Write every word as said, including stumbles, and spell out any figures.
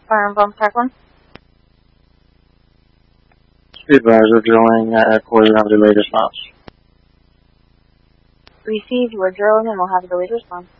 Fire and Bump Pack one. Advisor drilling at quarter of delayed response. Received, we're drilling and we'll have a delayed response.